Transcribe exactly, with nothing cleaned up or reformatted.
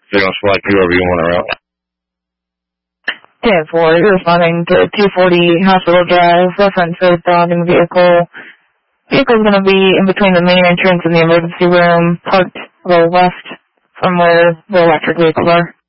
They're going to select whoever you want to route. ten four, you're responding to two forty Hospital Drive, reference for dog in the vehicle. Vehicle's going to be in between the main entrance and the emergency room, parked a little left from where the electric vehicles are.